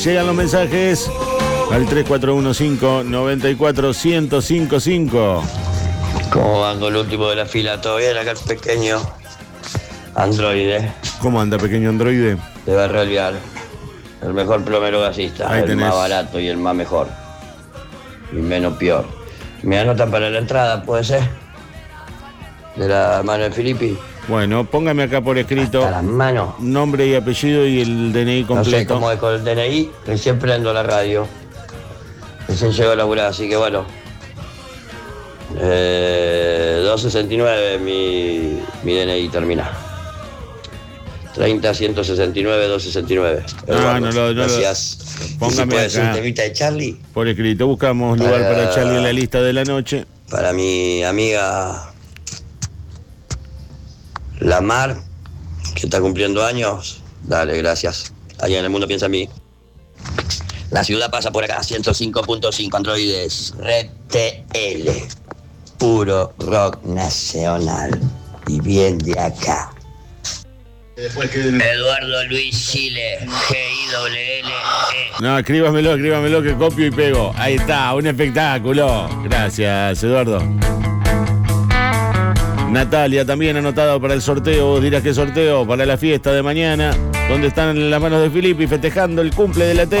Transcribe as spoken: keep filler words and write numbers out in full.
Llegan los mensajes al tres cuatro uno cinco nueve cuatro uno cero cinco cinco. ¿Cómo van con el último de la fila? ¿Todo bien? Acá el pequeño androide. ¿Cómo anda, pequeño androide? De Barrio Alvear. El mejor plomero gasista. Ahí el tenés. más barato y el más mejor. Y menos peor. ¿Me anotan para la entrada, puede ser? De la mano de Filippi. Bueno, póngame acá por escrito A las manos. nombre y apellido y el D N I No completo. sé cómo es con el D N I. Recién prendo la radio. Recién llegó a laburar, así que bueno. Eh, doscientos sesenta y nueve mi, mi D N I termina. treinta ciento sesenta y nueve doscientos sesenta y nueve. No, no lo- no lo- Gracias. póngame ¿Y si puede ser acá. un temita de Charlie? Por escrito, buscamos lugar Para- para Charlie en la lista de la noche. Para mi amiga Lamar, que está cumpliendo años. Dale, gracias. Alguien en el mundo piensa en mí. La ciudad pasa por acá, ciento cinco punto cinco androides. Red T L. Puro rock nacional. Y bien de acá. Eduardo Luis Chile, G I W L E. No, escríbamelo, escríbamelo que copio y pego. Ahí está, un espectáculo. Gracias, Eduardo. Natalia también anotado para el sorteo. Vos dirás qué sorteo para la fiesta de mañana, donde están en las manos de Filippi festejando el cumple de la T.